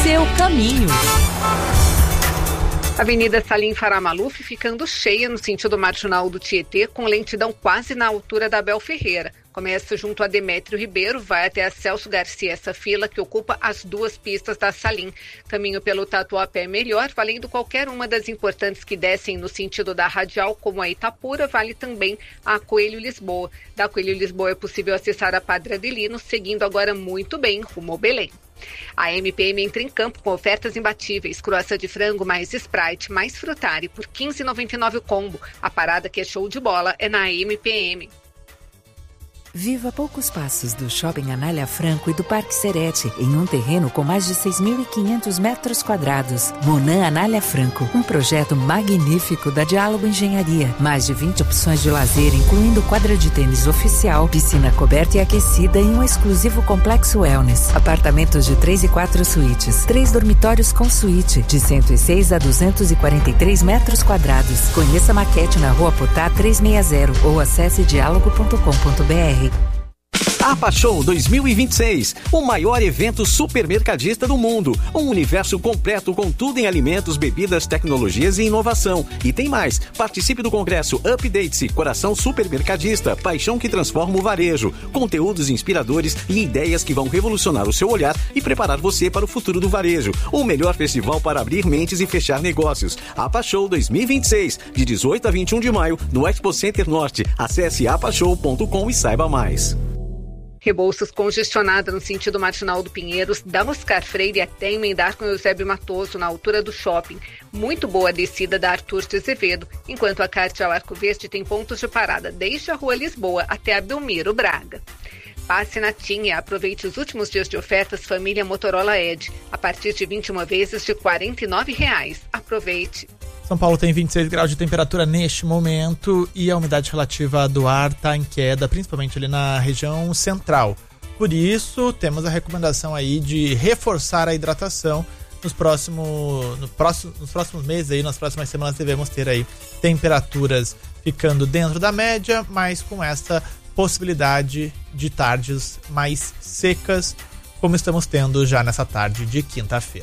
Seu caminho. Avenida Salim Farah Maluf ficando cheia no sentido marginal do Tietê, com lentidão quase na altura da Abel Ferreira. Começa junto a Demétrio Ribeiro, vai até a Celso Garcia, essa fila que ocupa as duas pistas da Salim. Caminho pelo Tatuapé melhor, valendo qualquer uma das importantes que descem no sentido da Radial, como a Itapura, vale também a Coelho Lisboa. Da Coelho Lisboa é possível acessar a Padre Adelino, seguindo agora muito bem rumo ao Belém. A MPM entra em campo com ofertas imbatíveis. Croissant de frango mais Sprite mais Frutari por R$ 15,99 o combo. A parada que é show de bola é na MPM. Viva a poucos passos do Shopping Anália Franco e do Parque Serete, em um terreno com mais de 6.500 metros quadrados. Monan Anália Franco, um projeto magnífico da Diálogo Engenharia. Mais de 20 opções de lazer, incluindo quadra de tênis oficial, piscina coberta e aquecida e um exclusivo complexo wellness. Apartamentos de 3 e 4 suítes, 3 dormitórios com suíte, de 106 a 243 metros quadrados. Conheça a maquete na Rua Potá 360 ou acesse diálogo.com.br. APA Show 2026, o maior evento supermercadista do mundo. Um universo completo com tudo em alimentos, bebidas, tecnologias e inovação. E tem mais, participe do congresso Update-se, Coração Supermercadista, paixão que transforma o varejo. Conteúdos inspiradores e ideias que vão revolucionar o seu olhar e preparar você para o futuro do varejo. O melhor festival para abrir mentes e fechar negócios. APA Show 2026, de 18 a 21 de maio, no Expo Center Norte. Acesse apashow.com e saiba mais. Rebouças congestionada no sentido marginal do Pinheiros, da Oscar Freire até emendar com Eusébio Matoso, na altura do shopping. Muito boa a descida da Arthur de Azevedo, enquanto a Cardeal Arco Verde tem pontos de parada desde a Rua Lisboa até a Belmiro Braga. Passe na TIM e aproveite os últimos dias de ofertas Família Motorola Edge, a partir de 21 vezes de R$ 49,00. Aproveite! São Paulo tem 26 graus de temperatura neste momento e a umidade relativa do ar está em queda, principalmente ali na região central. Por isso, temos a recomendação aí de reforçar a hidratação nos próximos meses, aí, nas próximas semanas devemos ter aí temperaturas ficando dentro da média, mas com essa possibilidade de tardes mais secas, como estamos tendo já nessa tarde de quinta-feira.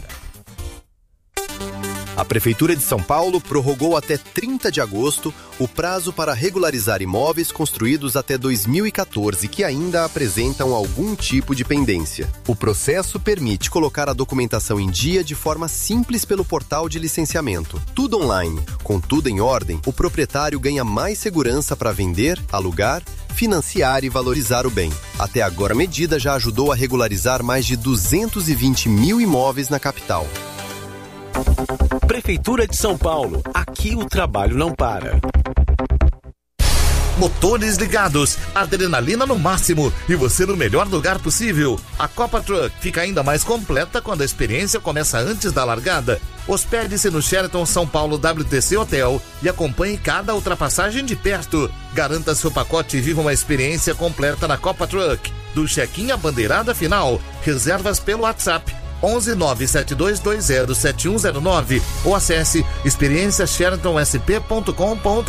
A Prefeitura de São Paulo prorrogou até 30 de agosto o prazo para regularizar imóveis construídos até 2014 que ainda apresentam algum tipo de pendência. O processo permite colocar a documentação em dia de forma simples pelo portal de licenciamento. Tudo online. Com tudo em ordem, o proprietário ganha mais segurança para vender, alugar, financiar e valorizar o bem. Até agora, a medida já ajudou a regularizar mais de 220 mil imóveis na capital. Prefeitura de São Paulo. Aqui o trabalho não para. Motores ligados, adrenalina no máximo e você no melhor lugar possível. A Copa Truck fica ainda mais completa quando a experiência começa antes da largada. Hospede-se no Sheraton São Paulo WTC Hotel e acompanhe cada ultrapassagem de perto. Garanta seu pacote e viva uma experiência completa na Copa Truck. Do check-in à bandeirada final. Reservas pelo WhatsApp 11972207109 ou acesse experienciasheratonsp.com.br.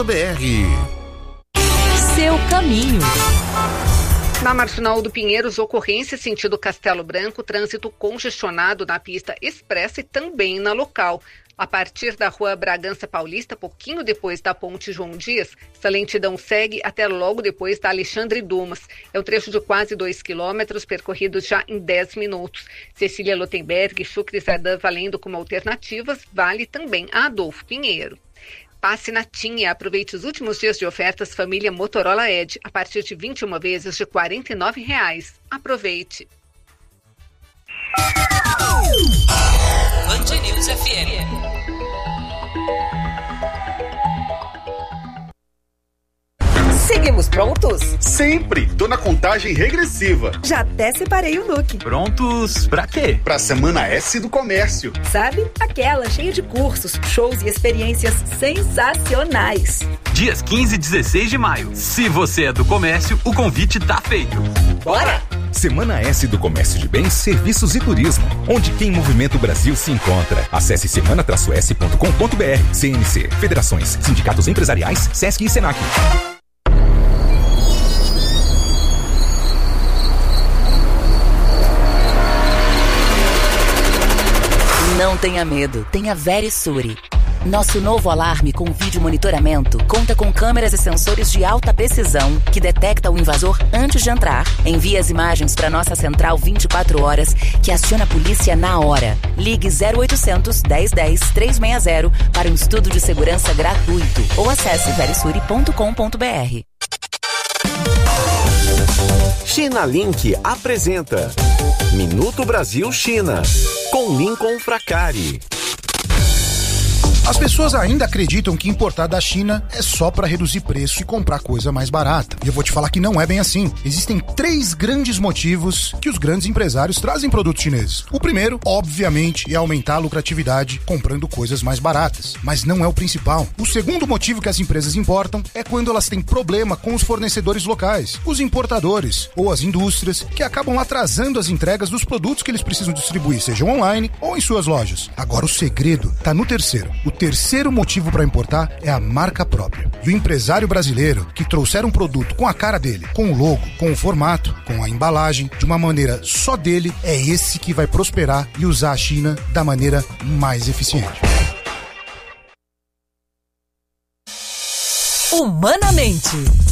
Seu caminho. Na Marginal do Pinheiros, ocorrência sentido Castelo Branco, trânsito congestionado na pista expressa e também na local. A partir da Rua Bragança Paulista, pouquinho depois da Ponte João Dias, essa lentidão segue até logo depois da Alexandre Dumas. É um trecho de quase 2 quilômetros, percorridos já em 10 minutos. Cecília Lotenberg e Chucre Zardan valendo como alternativas, vale também a Adolfo Pinheiro. Passe na TIM e aproveite os últimos dias de ofertas Família Motorola Edge, a partir de 21 vezes de R$ 49,00. Aproveite! Band News FM. Seguimos prontos? Sempre! Tô na contagem regressiva. Já até separei o look. Prontos pra quê? Pra Semana S do Comércio. Sabe? Aquela cheia de cursos, shows e experiências sensacionais. Dias 15 e 16 de maio. Se você é do comércio, o convite tá feito. Bora! Semana S do Comércio de Bens, Serviços e Turismo, onde quem movimenta o Brasil se encontra. Acesse semana-s.com.br. CNC, Federações, Sindicatos Empresariais, Sesc e Senac. Não tenha medo, tenha Verisure. Nosso novo alarme com vídeo monitoramento conta com câmeras e sensores de alta precisão que detecta o invasor antes de entrar, envia as imagens para nossa central 24 horas, que aciona a polícia na hora. Ligue 0800 1010 360 para um estudo de segurança gratuito ou acesse verisure.com.br. China Link apresenta Minuto Brasil China, com Lincoln Fracari. As pessoas ainda acreditam que importar da China é só para reduzir preço e comprar coisa mais barata. E eu vou te falar que não é bem assim. Existem 3 grandes motivos que os grandes empresários trazem produtos chineses. O primeiro, obviamente, é aumentar a lucratividade comprando coisas mais baratas. Mas não é o principal. O segundo motivo que as empresas importam é quando elas têm problema com os fornecedores locais, os importadores ou as indústrias, que acabam atrasando as entregas dos produtos que eles precisam distribuir, sejam online ou em suas lojas. Agora o segredo está no terceiro. O terceiro motivo para importar é a marca própria. E o empresário brasileiro que trouxer um produto com a cara dele, com o logo, com o formato, com a embalagem, de uma maneira só dele, é esse que vai prosperar e usar a China da maneira mais eficiente. Humanamente.